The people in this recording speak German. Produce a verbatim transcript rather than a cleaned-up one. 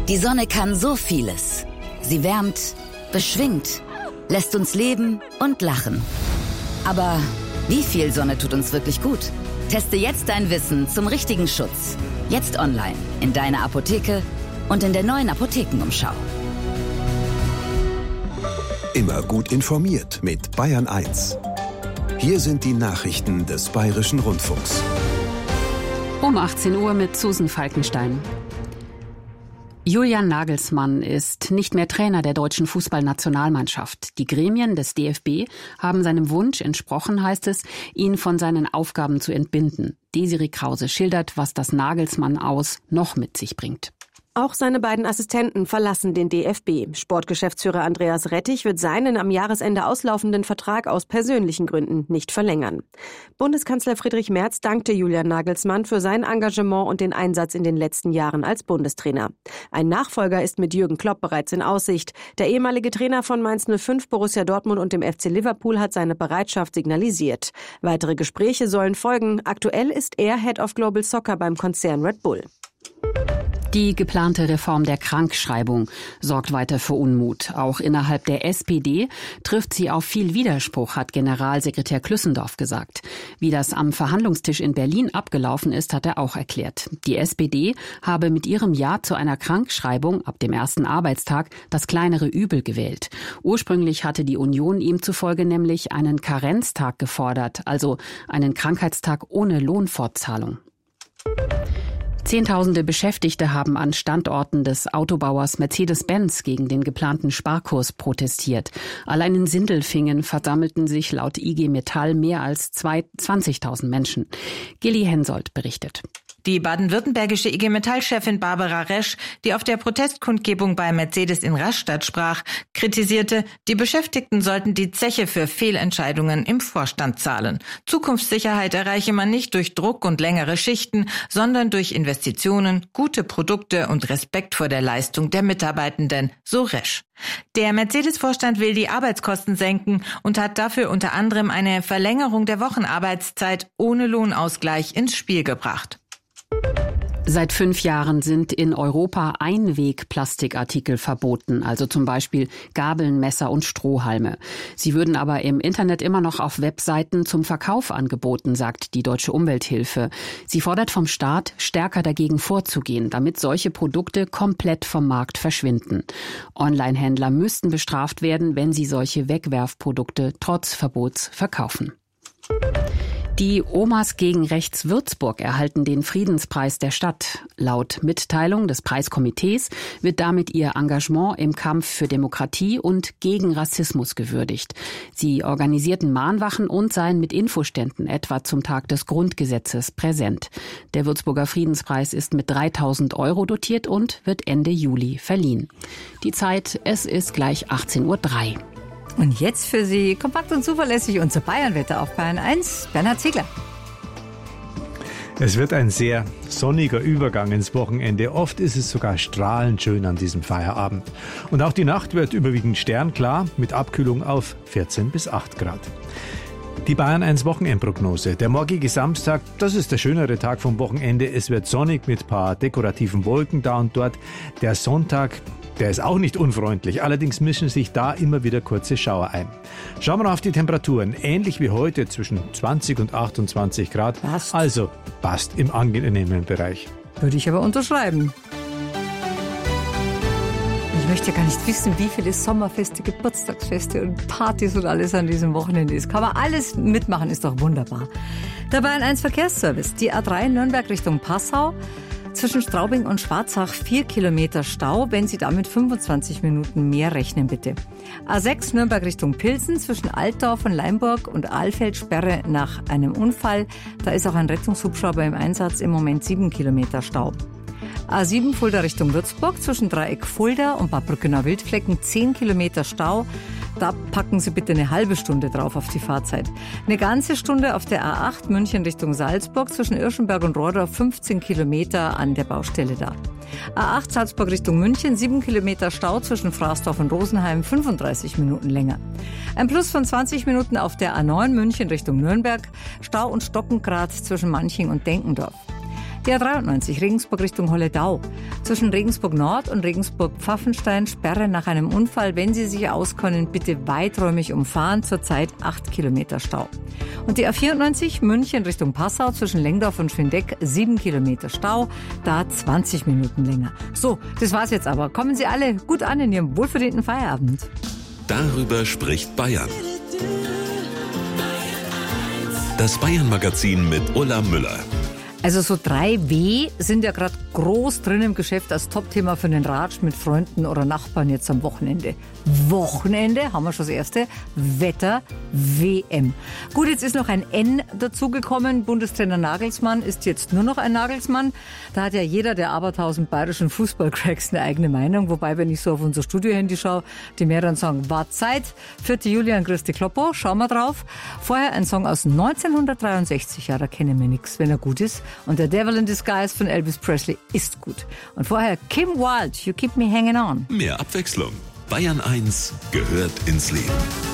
Die Sonne kann so vieles. Sie wärmt, beschwingt, lässt uns leben und lachen. Aber wie viel Sonne tut uns wirklich gut? Teste jetzt dein Wissen zum richtigen Schutz. Jetzt online, in deiner Apotheke und in der neuen Apothekenumschau. Immer gut informiert mit Bayern eins. Hier sind die Nachrichten des Bayerischen Rundfunks. Um achtzehn Uhr mit Susan Falkenstein. Julian Nagelsmann ist nicht mehr Trainer der deutschen Fußballnationalmannschaft. Die Gremien des D F B haben seinem Wunsch entsprochen, heißt es, ihn von seinen Aufgaben zu entbinden. Desiree Krause schildert, was das Nagelsmann aus noch mit sich bringt. Auch seine beiden Assistenten verlassen den D F B. Sportgeschäftsführer Andreas Rettich wird seinen am Jahresende auslaufenden Vertrag aus persönlichen Gründen nicht verlängern. Bundeskanzler Friedrich Merz dankte Julian Nagelsmann für sein Engagement und den Einsatz in den letzten Jahren als Bundestrainer. Ein Nachfolger ist mit Jürgen Klopp bereits in Aussicht. Der ehemalige Trainer von Mainz null fünf, Borussia Dortmund und dem F C Liverpool hat seine Bereitschaft signalisiert. Weitere Gespräche sollen folgen. Aktuell ist er Head of Global Soccer beim Konzern Red Bull. Die geplante Reform der Krankschreibung sorgt weiter für Unmut. Auch innerhalb der S P D trifft sie auf viel Widerspruch, hat Generalsekretär Klüssendorf gesagt. Wie das am Verhandlungstisch in Berlin abgelaufen ist, hat er auch erklärt. Die S P D habe mit ihrem Ja zu einer Krankschreibung ab dem ersten Arbeitstag das kleinere Übel gewählt. Ursprünglich hatte die Union ihm zufolge nämlich einen Karenztag gefordert, also einen Krankheitstag ohne Lohnfortzahlung. Zehntausende Beschäftigte haben an Standorten des Autobauers Mercedes-Benz gegen den geplanten Sparkurs protestiert. Allein in Sindelfingen versammelten sich laut I G Metall mehr als zwanzigtausend Menschen. Gilly Hensoldt berichtet. Die baden-württembergische I G Metall-Chefin Barbara Resch, die auf der Protestkundgebung bei Mercedes in Rastatt sprach, kritisierte, die Beschäftigten sollten die Zeche für Fehlentscheidungen im Vorstand zahlen. Zukunftssicherheit erreiche man nicht durch Druck und längere Schichten, sondern durch Investitionen, gute Produkte und Respekt vor der Leistung der Mitarbeitenden, so Resch. Der Mercedes-Vorstand will die Arbeitskosten senken und hat dafür unter anderem eine Verlängerung der Wochenarbeitszeit ohne Lohnausgleich ins Spiel gebracht. Seit fünf Jahren sind in Europa Einwegplastikartikel verboten, also zum Beispiel Gabeln, Messer und Strohhalme. Sie würden aber im Internet immer noch auf Webseiten zum Verkauf angeboten, sagt die Deutsche Umwelthilfe. Sie fordert vom Staat, stärker dagegen vorzugehen, damit solche Produkte komplett vom Markt verschwinden. Onlinehändler müssten bestraft werden, wenn sie solche Wegwerfprodukte trotz Verbots verkaufen. Die Omas gegen Rechts Würzburg erhalten den Friedenspreis der Stadt. Laut Mitteilung des Preiskomitees wird damit ihr Engagement im Kampf für Demokratie und gegen Rassismus gewürdigt. Sie organisierten Mahnwachen und seien mit Infoständen etwa zum Tag des Grundgesetzes präsent. Der Würzburger Friedenspreis ist mit dreitausend Euro dotiert und wird Ende Juli verliehen. Die Zeit, es ist gleich achtzehn Uhr drei. Und jetzt für Sie kompakt und zuverlässig unser Bayernwetter auf Bayern eins, Bernhard Ziegler. Es wird ein sehr sonniger Übergang ins Wochenende. Oft ist es sogar strahlend schön an diesem Feierabend. Und auch die Nacht wird überwiegend sternklar mit Abkühlung auf vierzehn bis acht Grad. Die Bayern eins Wochenendprognose. Der morgige Samstag, das ist der schönere Tag vom Wochenende. Es wird sonnig mit ein paar dekorativen Wolken da und dort. Der Sonntag, der ist auch nicht unfreundlich. Allerdings mischen sich da immer wieder kurze Schauer ein. Schauen wir noch auf die Temperaturen. Ähnlich wie heute zwischen zwanzig und achtundzwanzig Grad. Passt. Also passt im angenehmen Bereich. Würde ich aber unterschreiben. Ich möchte gar nicht wissen, wie viele Sommerfeste, Geburtstagsfeste und Partys und alles an diesem Wochenende ist. Kann man alles mitmachen, ist doch wunderbar. Der Bayern eins Verkehrsservice, die A drei Nürnberg Richtung Passau. Zwischen Straubing und Schwarzach vier Kilometer Stau, wenn Sie damit fünfundzwanzig Minuten mehr rechnen, bitte. A sechs Nürnberg Richtung Pilsen, zwischen Altdorf und Leimburg und Alfeld Sperre nach einem Unfall. Da ist auch ein Rettungshubschrauber im Einsatz, im Moment sieben Kilometer Stau. A sieben Fulda Richtung Würzburg, zwischen Dreieck Fulda und Bad Brückener-Wildflecken zehn Kilometer Stau. Da packen Sie bitte eine halbe Stunde drauf auf die Fahrzeit. Eine ganze Stunde auf der A acht München Richtung Salzburg, zwischen Irschenberg und Rohrdorf fünfzehn Kilometer an der Baustelle da. A acht Salzburg Richtung München, sieben Kilometer Stau zwischen Fraßdorf und Rosenheim, fünfunddreißig Minuten länger. Ein Plus von zwanzig Minuten auf der A neun München Richtung Nürnberg, Stau und Stockengrad zwischen Manching und Denkendorf. Die A dreiundneunzig Regensburg Richtung Holledau. Zwischen Regensburg Nord und Regensburg Pfaffenstein Sperre nach einem Unfall. Wenn Sie sich auskennen, bitte weiträumig umfahren. Zurzeit acht Kilometer Stau. Und die A vierundneunzig München Richtung Passau zwischen Lengdorf und Schwindeck sieben Kilometer Stau. Da zwanzig Minuten länger. So, das war's jetzt aber. Kommen Sie alle gut an in Ihrem wohlverdienten Feierabend. Darüber spricht Bayern. Das Bayern-Magazin mit Ulla Müller. Also so drei W sind ja gerade groß drin im Geschäft als Topthema für den Ratsch mit Freunden oder Nachbarn jetzt am Wochenende. Wochenende, haben wir schon das erste, Wetter, W M. Gut, jetzt ist noch ein N dazugekommen. Bundestrainer Nagelsmann ist jetzt nur noch ein Nagelsmann. Da hat ja jeder der abertausend bayerischen Fußballcracks eine eigene Meinung. Wobei, wenn ich so auf unser Studio-Handy schaue, die mehreren sagen, war Zeit. vierte Julian Christi Kloppo, schauen wir drauf. Vorher ein Song aus neunzehnhundertdreiundsechzig, ja, da kennen wir nichts, wenn er gut ist. Und der Devil in Disguise von Elvis Presley ist gut. Und vorher Kim Wilde, You Keep Me Hanging On. Mehr Abwechslung. Bayern eins gehört ins Leben.